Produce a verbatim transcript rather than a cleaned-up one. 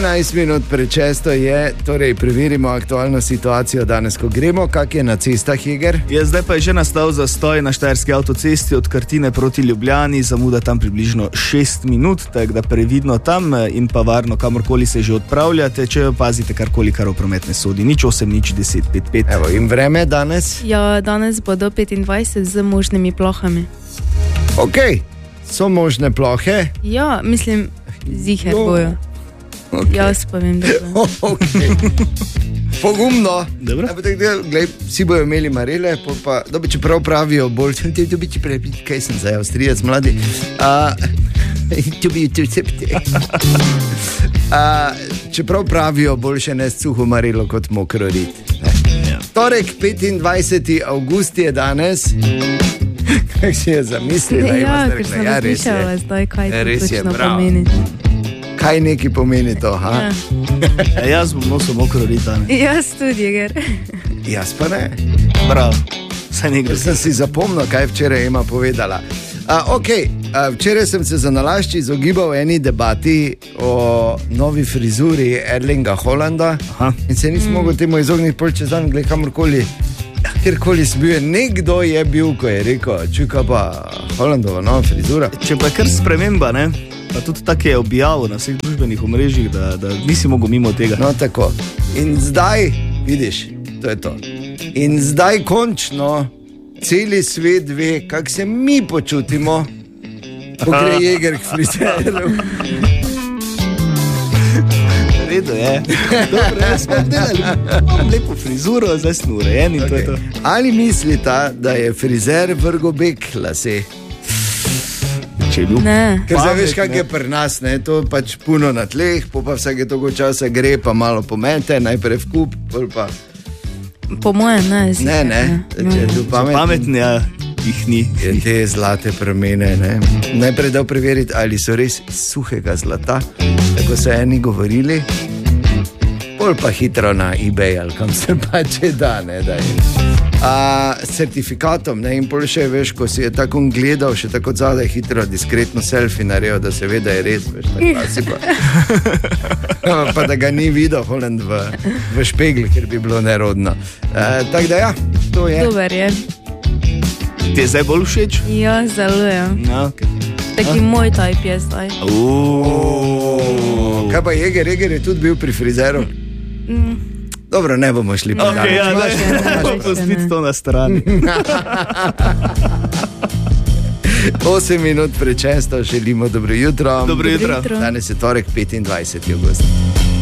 enajst minut pred šesto je, torej preverimo aktualno situacijo danes, ko gremo, kak je na cestah, Jeger. Je, zdaj pa je že nastal zastoj na štajerski avtocesti od Krtine proti Ljubljani, zamuda tam približno šest minut, tako da previdno tam in pa varno kamorkoli se že odpravljate, če opazite karkoli, kar v prometne sodi. Nič osem, nič deset, pet, pet. Evo, in vreme danes? Ja, danes bo do petindvajset z možnimi plohami. Ok, so možne plohe? Ja, mislim, ziher No. bojo. Okay. Jaz pa vem, da bo. Okay. Pogumno. Dobro. Ja, tak, glej, vsi bojo imeli marele, pol pa, dobi, čeprav pravijo bolj, to bi če prebiti, kaj sem zdaj, avstrijec mladi. A, to bi to recepte. A, čeprav pravijo boljše ne suho marelo kot mokro rit. Ja. Torek, petindvajseti avgust je danes. Kaj si je zamislila? Ja, Ima ker zdaj sem rekla, ja, res razmišljala je. zdaj, kaj to Res je, točno bravo. pomeni. Kaj neki pomeni to, ha? Ja. Ja, jaz bom nosil mokro rit danes. Jaz tudi, Jeger. Jaz pa ne. Bravo, saj nekdo. Ker sem si zapomnil, kaj včeraj ima povedala. A, ok, a, včeraj sem se za nalašč izogibal eni debati o novi frizuri Erlinga Holanda. Aha. In se nisem mm. mogel temu izogniti pol čez dan, gled kamorkoli, kjerkoli sem bil. Nekdo je bil, ko je rekel, čuka pa Hollandova nova frizura. Če pa je kar sprememba, ne? Pa tudi tako je objavil na vseh družbenih omrežjih, da, da nisi mogel mimo tega. No, tako. In zdaj, vidiš, to je to. In zdaj končno celi svet ve, kako se mi počutimo, ko gre Jeger k frizerju. Redo je. Dobro, jaz smo delali. Imam lepo frizuro, zdaj smo urejeni in okay. To je to. Ali mislite, da je frizer vrgel bek lase? Če je bil Ne. Ker zdaj pamet, veš, kak je pri nas, ne? To je pač puno na tleh, po pa vsake toliko časa gre, pa malo pomete, najprej v kup, pol pa... Po mojem, ne. Ne, ziher, ne, če je bil pametni, pametni, ja, jih ni. je te zlate premene, ne? Najprej dal preveriti, ali so res suhega zlata, tako so eni govorili, pol pa hitro na eBay, ali kam se pa če da, ne, da je. A, s certifikatom, ne, in pol še, veš, ko si je tako gledal, še tako zadaj hitro, diskretno selfie naredil, da se ve, da je res, veš, tako si pa. Pa da ga ni videl, Holland v, v špegli, ker bi bilo nerodno. E, tako da ja, to je. Dober je. Ti je zdaj bolj všeč? Ja, zelo je. Ja, okay. Taki moj type je zdaj. Uuuu. Kaj pa Jeger, Jeger je tudi bil pri frizeru? Mm. Dobro, ne bomo šli pa Okay, ja, daleč. ne, ne, ne. Pustiti to na strani. osem minut pred šesto želimo dobro jutro. Dobro jutro. jutro. Danes je torek, petindvajseti avgust.